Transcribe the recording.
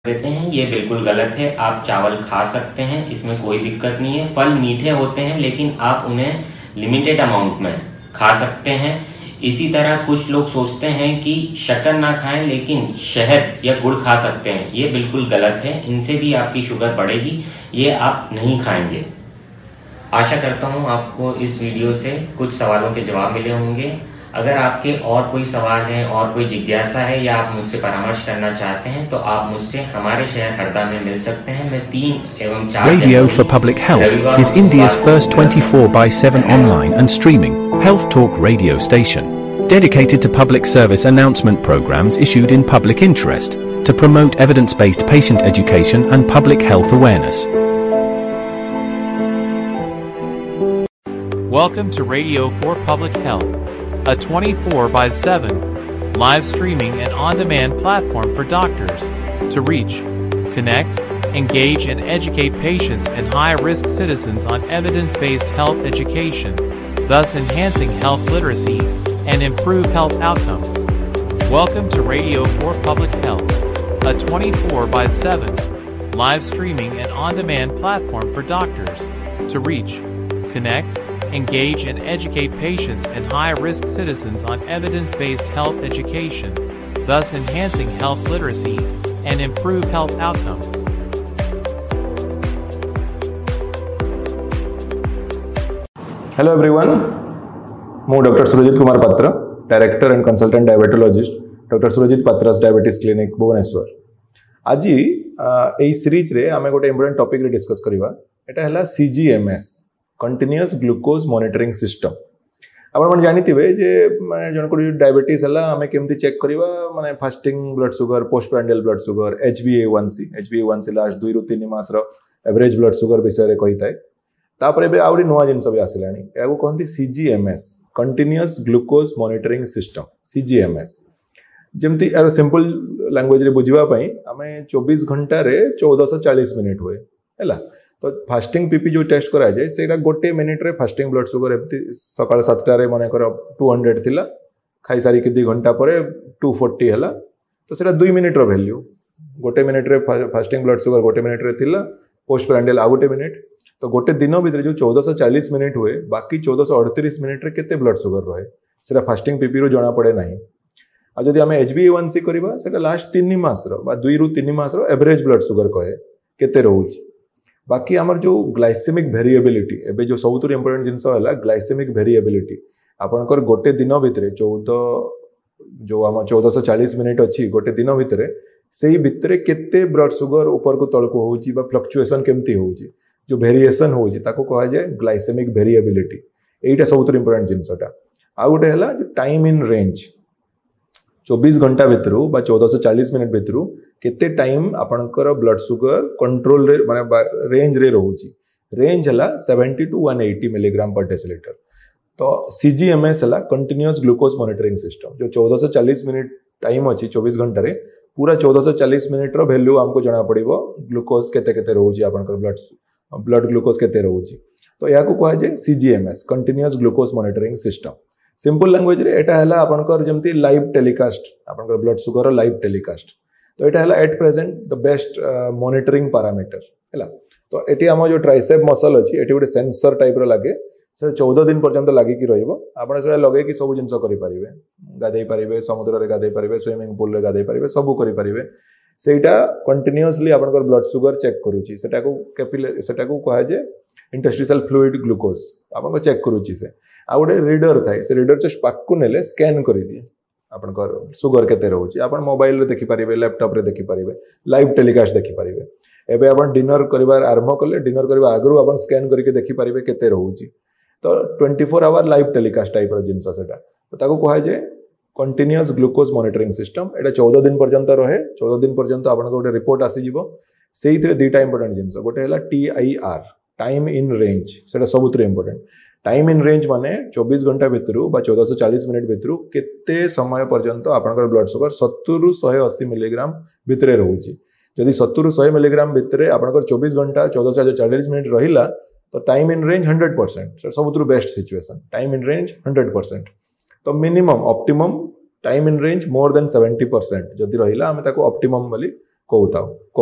देते हैं, ये बिल्कुल गलत है। आप चावल खा सकते हैं, इसमें कोई दिक्कत नहीं है। फल मीठे होते हैं लेकिन आप उन्हें लिमिटेड अमाउंट में खा सकते हैं। इसी तरह कुछ लोग सोचते हैं कि शक्कर ना खाएं लेकिन शहद या गुड़ खा सकते हैं, ये बिल्कुल गलत है। इनसे भी आपकी शुगर बढ़ेगी, ये आप नहीं खाएंगे। आशा करता हूँ आपको इस वीडियो से कुछ सवालों के जवाब मिले होंगे। अगर आपके और कोई सवाल है और कोई जिज्ञासा है या आप मुझसे परामर्श करना चाहते हैं तो आप मुझसे हमारे शहर हरदा में मिल सकते हैं। मैं 3 एवं 4 Radio for Public Health is India's first 24/7 online and streaming health talk radio station, dedicated to public service announcement programs issued in public interest to promote evidence-based patient education and public health awareness. Welcome to Radio for Public Health, a 24/7 live streaming and on-demand platform for doctors to reach, connect, engage, and educate patients and high-risk citizens on evidence-based health education, thus enhancing health literacy and improve health outcomes. Welcome to Radio for Public Health, a 24/7 live streaming and on-demand platform for doctors to reach, connect, engage, and educate patients and high-risk citizens on evidence-based health education, thus enhancing health literacy and improve health outcomes. Hello everyone, ମୁଁ doctor Surjit Kumar पात्र, director and consultant diabetologist, doctor Surjit पात्रास diabetes clinic Bhubaneswar. आज यही series रे आमे गोटे important topic रे discuss करबा। एटा हला CGMS, continuous glucose monitoring system. आपण मन जानिथिबे जे माने जन को डायबिटीज हला आमे केमती चेक करबा, माने fasting blood sugar, postprandial blood sugar, HbA1c last 2 रु 3 मास रो एवरेज ब्लड शुगर विषय रे कहिताय। तापर एबे आउरी नवा जिंस भी आसिलानी, याको कहंती CGMS, continuous glucose monitoring system. CGMS जेमती यार सिंपल लैंग्वेज रे बुझिबा पई आमे 24 घंटा रे 1440 मिनिट हुए हैला। तो फास्टिंग पीपी जो टेस्ट करा जाए सेटा गोटे मिनिट रे फास्टिंग ब्लड शुगर एमती सकाळ 7टा रे माने कर 200 थिला, खाई सारी के 2 घंटा परे 240 हला। तो सेटा 2 मिनिट रो वैल्यू, गोटे मिनिट रे फास्टिंग ब्लड शुगर गोटे मिनिट रे थिला, पोस्टप्रांडियल आ गोटे मिनिट। तो गोटे दिन भितर जो 1440 मिनिट हुए, बाकी 1438 मिनिट रे केते ब्लड शुगर रहे सेटा फास्टिंग पीपी रो जणा पड़े नाही। आ जदि हमें HbA1c करबा सेटा लास्ट 3 मास रो बा 2 रु 3 मास रो एवरेज ब्लड शुगर कहे केते रहउची। बाकी आमर जो ग्लाइसेमिक वेरिएबिलिटी, एबे जो सबुतु इंपोर्टेंट जिंस हला ग्लाइसेमिक वेरिएबिलिटी। आपनकर गोटे दिन भितर 1440 मिनिट अछि, गोटे दिन भितर सेही भितर केते ब्लड शुगर ऊपर को तळ को होउची बा फ्लक्चुएशन केमती होउची, जो वेरिएशन होउची ताको कहा जाय ग्लाइसेमिक वेरिएबिलिटी। एटा सबुतु इंपोर्टेंट जिंसटा। आ गोटे हला टाइम इन रेंज, 24 घंटा भितर बा 1440 मिनिट भितर केते टाइम आपनकर ब्लड शुगर कंट्रोल रे माने रेंज रे रहउची। रेंज हला 70 टू 180 मिलीग्राम पर डेसिलीटर। तो CGMS हला कंटिन्यूअस ग्लूकोज मॉनिटरिंग सिस्टम, जो 1440 मिनिट टाइम अछि 24 घंटा रे, पूरा 1440 मिनिट रो वैल्यू हमको जणा पड़िबो ग्लूकोज केते केते रहउची, आपनकर ब्लड ग्लूकोज केते रहउची। तो याको कहा जाय CGMS, continuous glucose monitoring system. Simple language रे एटा हला आपनकर जेमती लाइव टेलीकास्ट, आपनकर ब्लड शुगर रो लाइव टेलीकास्ट। तो एटा हला at present the best monitoring parameter हैला। तो एटी हम जो ट्राइसेप मसल अछि एटी गोटे सेंसर टाइप रो लागे, से 14 दिन पर्यंत लागि कि रहइबो। आपण से लगे कि सब जिंस करि परिबे, गाधै परिबे, समुद्र रे गाधै परिबे, स्विमिंग पूल रे गाधै परिबे, सब करि परिबे। सेटा कंटीन्यूअसली आपनकर ब्लड शुगर चेक करूची। सेटा को कहा जे इंटरस्टिशियल फ्लूइड ग्लूकोज आपन को चेक करूची। से आ गोटे रीडर थाए, से रीडर जस्ट पाकु नेले स्कैन करि दिए आपनकर शुगर केते रहउची। आपन मोबाइल रे देखि परिबे, लैपटॉप रे देखि परिबे, लाइव टेलीकास्ट देखि परिबे। एबे आपन डिनर करिवार आरंभ करले, डिनर करबा आगरु आपन स्कैन करके देखि परिबे केते रहउची। तो 24 आवर लाइव टेलीकास्ट टाइप रो जिंस सेटा। तो ताको कहा जे कंटिन्यूअस ग्लूकोज मॉनिटरिंग सिस्टम। एटा 14 दिन पर्यंत रहे। 14 दिन पर्यंत आपन गोटे रिपोर्ट आसी जिवो। सेहिथरे दुटा इंपोर्टेंट जिंस, गोटे हला TIR, टाइम इन रेंज। सेटा सबुतरे इंपोर्टेंट। टाइम इन रेंज माने 24 घंटा भितर बा 1440 मिनिट भितर केते समय पर्यंत आपनकर ब्लड शुगर 70 रु 180 मिलीग्राम भितरे रहउची। जदि 70 रु 100 मिलीग्राम भितरे आपनकर 24 घंटा 1440 मिनिट रहिला, तो time in range 100%, सबुतु best situation. Time in range 100%। तो minimum optimum time in range more than 70% जदि रहिला, आमे ताको ऑप्टिमम बोली କହୁଥାଉ।